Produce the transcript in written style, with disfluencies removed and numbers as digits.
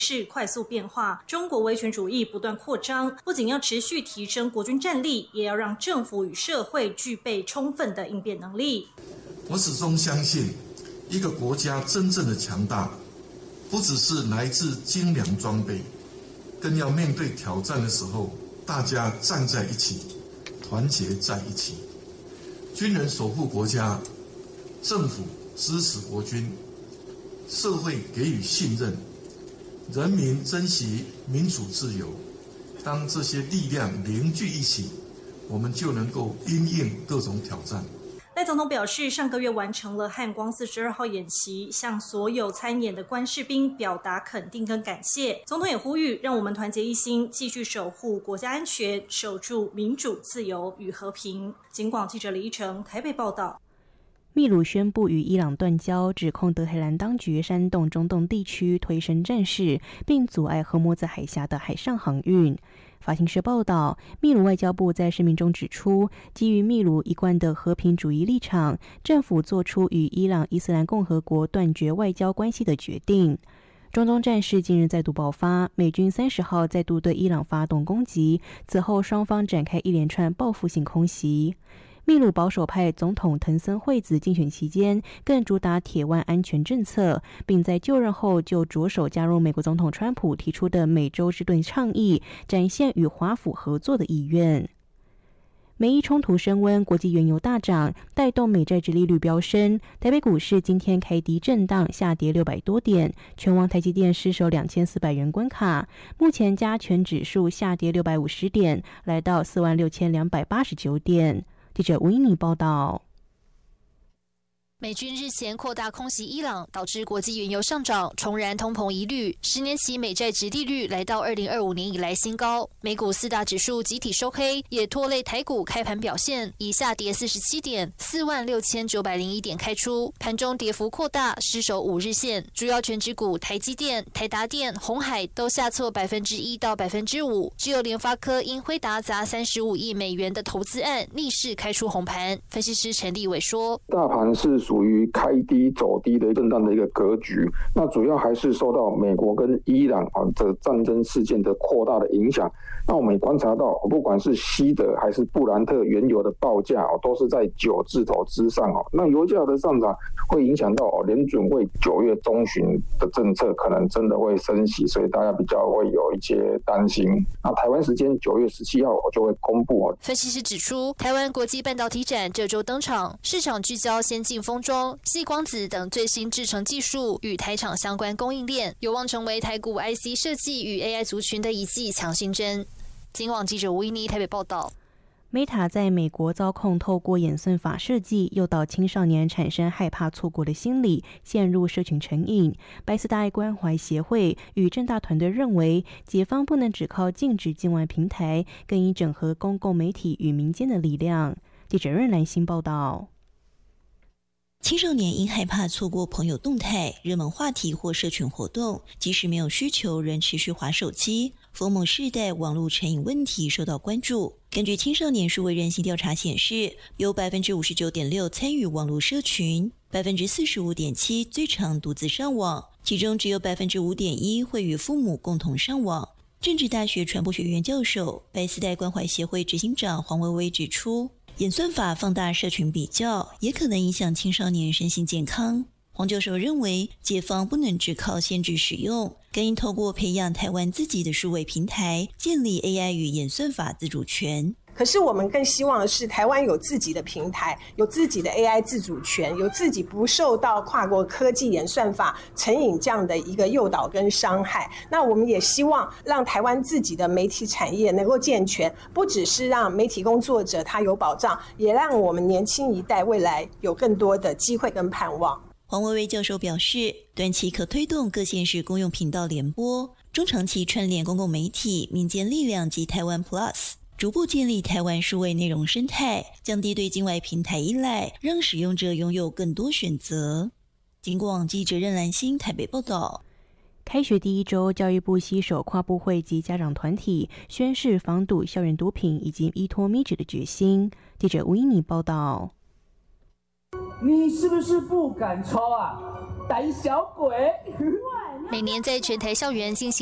势快速变化，中国威权主义不断扩张，不仅要持续提升国军战力，也要让政府与社会具备充分的应变能力。 我始终相信，一个国家真正的强大，不只是来自精良装备，更要面对挑战的时候，大家站在一起，团结在一起。军人守护国家，政府支持国军，社会给予信任，人民珍惜民主自由。当这些力量凝聚一起，我们就能够因应各种挑战。 赖总统表示，上个月完成了汉光42号演习，向所有参演的官士兵表达肯定跟感谢。总统也呼吁，让我们团结一心，继续守护国家安全，守住民主、自由与和平。警广记者李依成台北报道。 秘鲁宣布与伊朗断交，指控德黑兰当局煽动中东地区推升战事，并阻碍荷姆兹海峡的海上航运。法新社报道，秘鲁外交部在声明中指出，基于秘鲁一贯的和平主义立场，政府做出与伊朗伊斯兰共和国断绝外交关系的决定。中东战事近日再度爆发，美军30号再度对伊朗发动攻击，此后双方展开一连串报复性空袭。秘鲁保守派总统藤森惠子竞选期间更主打铁腕安全政策，并在就任后就着手加入美国总统川普提出的美洲之盾倡议，展现与华府合作的意愿。美伊冲突升温，国际原油大涨，带动美债殖利率飙升。台北股市今天开低震荡，下跌600多点，全网台积电失守2400元关卡。目前加权指数下跌650点，来到46289点。记者吴依妮报道。 美军日前扩大空袭伊朗，导致国际原油上涨，重燃通膨疑虑。10年期美债殖利率来到2025年以来新高。美股4大指数集体收黑，也拖累台股开盘表现，以下跌47点，46901点开出。盘中跌幅扩大，失守5日线。主要权值股台积电、台达电、鸿海都下挫1%到5%，只有联发科因辉达砸35亿美元的投资案逆势开出红盘。分析师陈立伟说， 大盘是属于开低走低的震荡的一个格局，那主要还是受到美国跟伊朗的战争事件的扩大的影响。那我们也观察到，不管是西德还是布兰特原油的报价都是在9字头之上。那油价的上涨会影响到联准会9月中旬的政策可能真的会升息，所以大家比较会有一些担心。那台湾时间9月17号就会公布。 分析师指出，台湾国际半导体展这周登场，市场聚焦先进封装、矽光子等最新制程技术与台厂相关供应链，有望成为台股 IC 设计与 AI 族群的一剂强心针。警网记者吴依妮台北报道。 Meta 在美国遭控透过演算法设计诱导青少年产生害怕错过的心理，陷入社群成瘾。白丝大爱关怀协会与政大团队认为，解方不能只靠禁止境外平台，更应整合公共媒体与民间的力量。记者任兰心报道。 青少年因害怕错过朋友动态、热门话题或社群活动，即使没有需求仍持续滑手机，逢某世代网络成瘾问题受到关注。根据青少年数位韧性调查显示，有 59.6% 参与网络社群， 45.7% 最常独自上网，其中只有 5.1% 会与父母共同上网。政治大学传播学院教授、白丝带关怀协会执行长黄薇薇指出，演算法放大社群比较，也可能影响青少年身心健康。黄教授认为，解放不能只靠限制使用，更应透过培养台湾自己的数位平台，建立 AI 与演算法自主权。 可是我们更希望的是，台湾有自己的平台，有自己的 AI 自主权，有自己不受到跨国科技演算法成瘾这样的一个诱导跟伤害。那我们也希望让台湾自己的媒体产业能够健全，不只是让媒体工作者他有保障，也让我们年轻一代未来有更多的机会跟盼望。 黄薇薇教授表示，短期可推动各县市公用频道联播，中长期串联公共媒体、民间力量及台湾 Plus， 逐步建立台湾数位内容生态，降低对境外平台依赖，让使用者拥有更多选择。警广记者任兰心台北报道。 开学第一周，教育部携手跨部会及家长团体，宣示防堵校园毒品以及依托咪止的决心。记者吴依妮报道。 你是不是不敢抽啊，胆小鬼？ 喂，你每年在全台校园进行